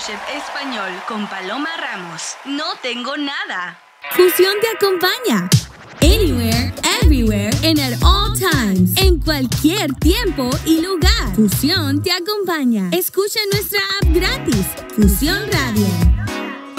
Chef Español con Paloma Ramos. No tengo nada. Fusión te acompaña. Anywhere, everywhere, and at all times. En cualquier tiempo y lugar. Fusión te acompaña. Escucha nuestra app gratis. Fusión Radio.